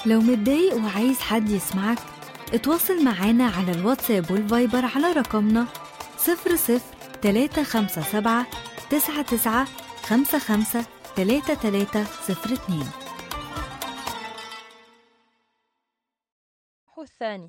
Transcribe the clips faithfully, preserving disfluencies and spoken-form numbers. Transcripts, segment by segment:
لو متضايق وعايز حد يسمعك، اتواصل معانا على الواتساب والفايبر على رقمنا صفر صفر تلاتة خمسة سبعة تسعة تسعة خمسة خمسة تلاتة تلاتة صفر اتنين. الثاني: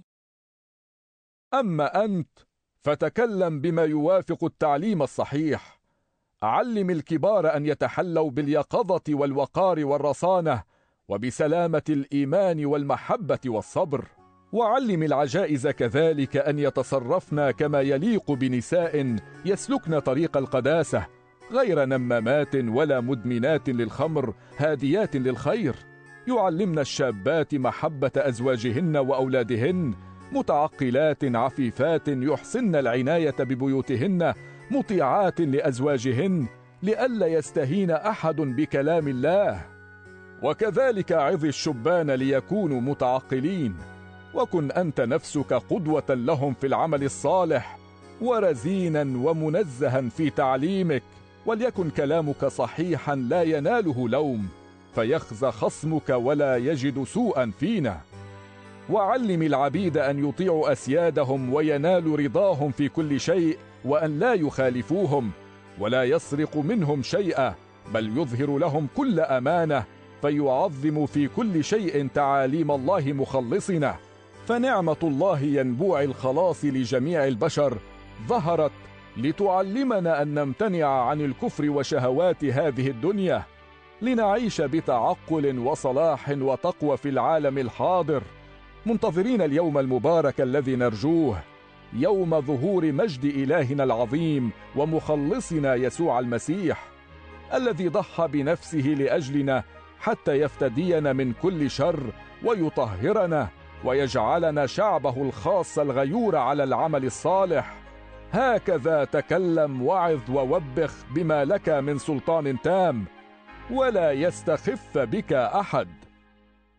أما أنت فتكلم بما يوافق التعليم الصحيح. علم الكبار أن يتحلوا باليقظة والوقار والرصانة وبسلامة الإيمان والمحبة والصبر، وعلم العجائز كذلك أن يتصرفن كما يليق بنساء يسلكن طريق القداسة، غير نمامات ولا مدمنات للخمر، هاديات للخير. يعلمن الشابات محبة أزواجهن وأولادهن، متعقلات عفيفات يحسن العناية ببيوتهن، مطيعات لأزواجهن، لئلا يستهين أحد بكلام الله. وكذلك عظ الشبان ليكونوا متعقلين، وكن أنت نفسك قدوة لهم في العمل الصالح، ورزينا ومنزها في تعليمك، وليكن كلامك صحيحا لا يناله لوم، فيخزى خصمك ولا يجد سوءا فينا. وعلم العبيد أن يطيعوا أسيادهم وينالوا رضاهم في كل شيء، وأن لا يخالفوهم ولا يسرق منهم شيئا، بل يظهر لهم كل أمانة، فيعظم في كل شيء تعاليم الله مخلصنا. فنعمة الله ينبوع الخلاص لجميع البشر ظهرت لتعلمنا أن نمتنع عن الكفر وشهوات هذه الدنيا، لنعيش بتعقل وصلاح وتقوى في العالم الحاضر، منتظرين اليوم المبارك الذي نرجوه، يوم ظهور مجد إلهنا العظيم ومخلصنا يسوع المسيح، الذي ضحى بنفسه لأجلنا حتى يفتدينا من كل شر ويطهرنا ويجعلنا شعبه الخاص الغيور على العمل الصالح. هكذا تكلم وعظ ووبخ بما لك من سلطان تام، ولا يستخف بك أحد.